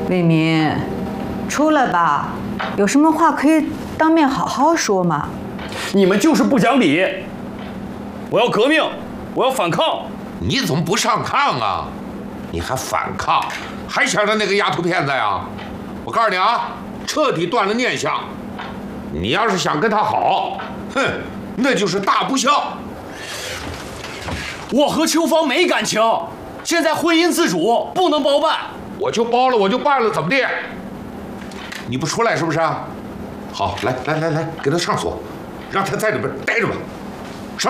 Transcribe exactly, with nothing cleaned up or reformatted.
魏民，出来吧，有什么话可以当面好好说嘛。 你们就是不讲理！我要革命，我要反抗！ 你怎么不上炕啊？你还反抗，还想着那个丫头片子呀？我告诉你啊，彻底断了念想。你要是想跟她好，哼，那就是大不孝。 我和秋芳没感情，现在婚姻自主，不能包办。 我就包了，我就办了，怎么的？你不出来是不是啊？好，来来来来，给他上锁，让他在里边待着吧。